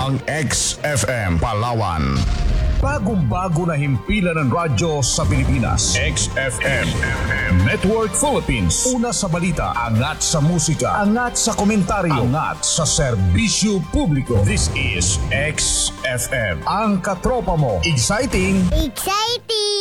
ang XFM Palawan. Bagong-bago na himpilan ng radyo sa Pilipinas. XFM Network Philippines. Una sa balita, angat sa musika, angat sa komentaryo, angat sa serbisyo publiko. This is XFM. Ang katropa mo. Exciting! Exciting!